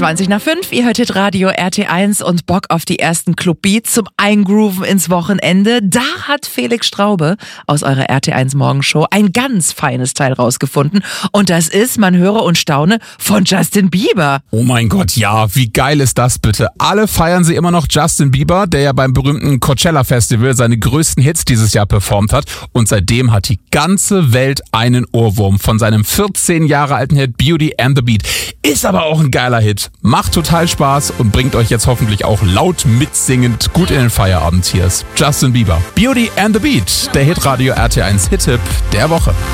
20:20, ihr hört Hitradio RT1 und Bock auf die ersten Clubbeats zum Eingrooven ins Wochenende. Da hat Felix Straube aus eurer RT1 Morgenshow ein ganz feines Teil rausgefunden. Und das ist, man höre und staune, von Justin Bieber. Oh mein Gott, ja, wie geil ist das bitte? Alle feiern sie immer noch Justin Bieber, der ja beim berühmten Coachella Festival seine größten Hits dieses Jahr performt hat. Und seitdem hat die ganze Welt einen Ohrwurm von seinem 14 Jahre alten Hit Beauty and the Beat. Ist aber auch ein geiler Hit. Macht total Spaß und bringt euch jetzt hoffentlich auch laut mitsingend gut in den Feierabend. Hier ist Justin Bieber. Beauty and the Beat, der Hitradio RT1 Hit-Tipp der Woche.